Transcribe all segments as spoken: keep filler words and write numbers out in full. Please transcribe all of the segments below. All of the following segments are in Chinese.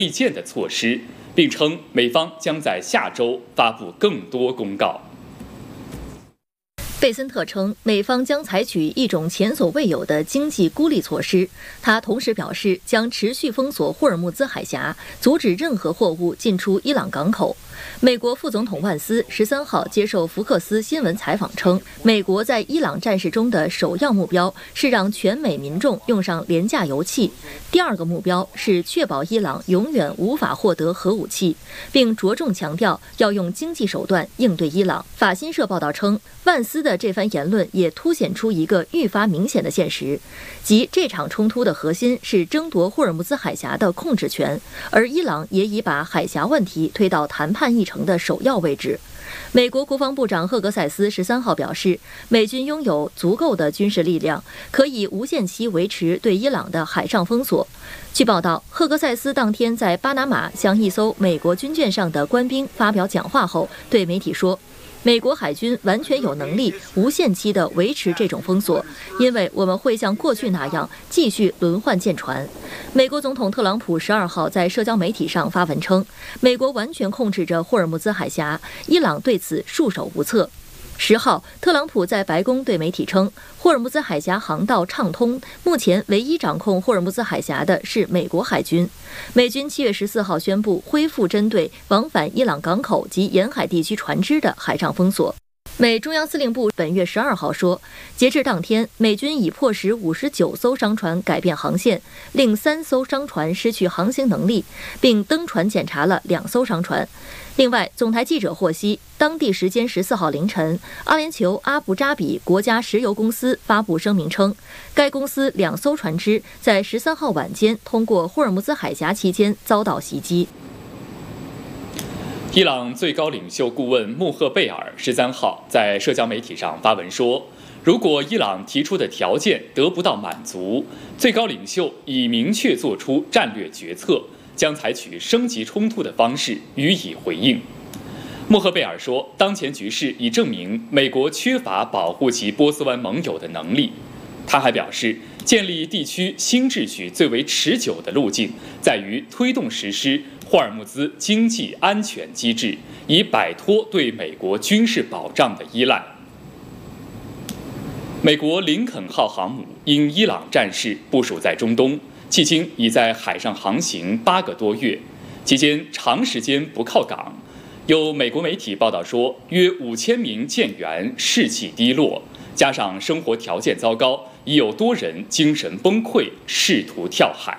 利剑的措施，并称美方将在下周发布更多公告。 贝森特称，美方将采取一种前所未有的经济孤立措施。他同时表示，将持续封锁霍尔木兹海峡，阻止任何货物进出伊朗港口。美国副总统万斯十三号接受福克斯新闻采访称，美国在伊朗战事中的首要目标是让全美民众用上廉价油气，第二个目标是确保伊朗永远无法获得核武器，并着重强调要用经济手段应对伊朗。法新社报道称，万斯的这番言论也凸显出一个愈发明显的现实，即这场冲突的核心是争夺霍尔木兹海峡的控制权，而伊朗也已把海峡问题推到谈判议程的首要位置。美国国防部长赫格塞斯十三号表示，美军拥有足够的军事力量，可以无限期维持对伊朗的海上封锁。据报道，赫格塞斯当天在巴拿马向一艘美国军舰上的官兵发表讲话后，对媒体说，美国海军完全有能力无限期地维持这种封锁，因为我们会像过去那样继续轮换舰船。美国总统特朗普十二号在社交媒体上发文称，美国完全控制着霍尔木兹海峡，伊朗对此束手无策。十号，特朗普在白宫对媒体称，霍尔木兹海峡航道畅通，目前唯一掌控霍尔木兹海峡的是美国海军。美军七月十四号宣布恢复针对往返伊朗港口及沿海地区船只的海上封锁。美中央司令部本月十二号说，截至当天，美军已迫使五十九艘商船改变航线，令三艘商船失去航行能力，并登船检查了两艘商船。另外，总台记者获悉，当地时间十四号凌晨，阿联酋阿布扎比国家石油公司发布声明称，该公司两艘船只在十三号晚间通过霍尔木兹海峡期间遭到袭击。 伊朗最高领袖顾问穆赫贝尔十三号在社交媒体上发文说，如果伊朗提出的条件得不到满足，最高领袖已明确做出战略决策，将采取升级冲突的方式予以回应。穆赫贝尔说，当前局势已证明美国缺乏保护其波斯湾盟友的能力。他还表示，建立地区新秩序最为持久的路径在于推动实施霍尔木兹经济安全机制，以摆脱对美国军事保障的依赖。美国林肯号航母因伊朗战事部署在中东，迄今已在海上航行八个多月，期间长时间不靠港。有美国媒体报道说，约五千名舰员士气低落，加上生活条件糟糕，已有多人精神崩溃，试图跳海。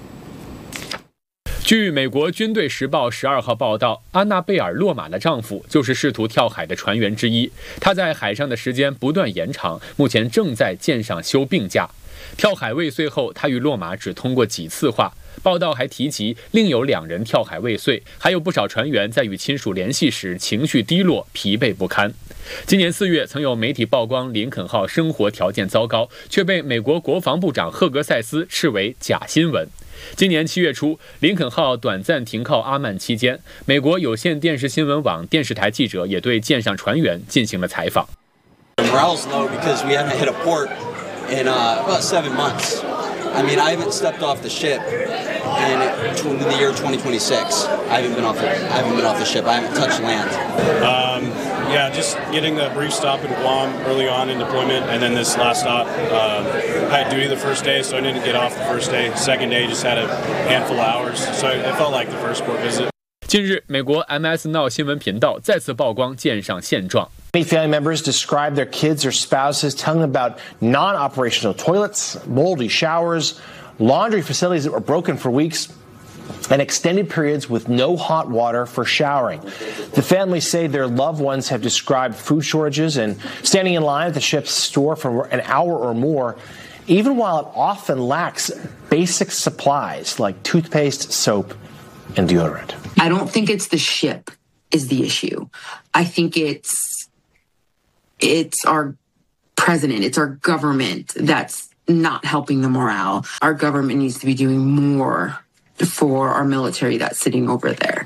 据美国军队时报十二号报道，安娜贝尔·洛马的丈夫就是试图跳海的船员之一。他在海上的时间不断延长，目前正在舰上休病假。跳海未遂后，他与洛马只通过几次话。报道还提及，另有两人跳海未遂，还有不少船员在与亲属联系时情绪低落、疲惫不堪。今年四月，曾有媒体曝光林肯号生活条件糟糕，却被美国国防部长赫格塞斯斥为假新闻。今年七月初，林肯号短暂停靠阿曼期间，美国有线电视新闻网电视台记者也对舰上船员进行了采访。 Morale's low because we haven't hit a port in uh, about seven months. I mean, I haven't stepped off the ship in, in the year twenty twenty-six. I haven't been off the, I haven't been off the ship. I haven't touched land. Um, yeah, just getting a brief stop in Guam early on in deployment, and then this last stop. Um, I had duty the first day, so I didn't get off the first day. Second day, just had a handful of hours, so it felt like the first port visit. 近日，美国 M S Now 新闻频道再次曝光舰上现状。 Many family members describe their kids or spouses telling them about non-operational toilets, moldy showers, laundry facilities that were broken for weeks, and extended periods with no hot water for showering. The families say their loved ones have described food shortages and standing in line at the ship's store for an hour or more, even while it often lacks basic supplies like toothpaste, soap, and deodorant. I don't think it's the ship is the issue. I think it's it's our president, it's our government that's not helping the morale. Our government needs to be doing more for our military that's sitting over there.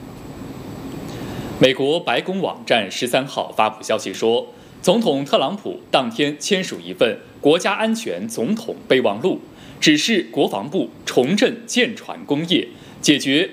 美国白宫网站十三号发布消息说，总统特朗普当天签署一份国家安全总统备忘录，指示国防部重振舰船工业， 解决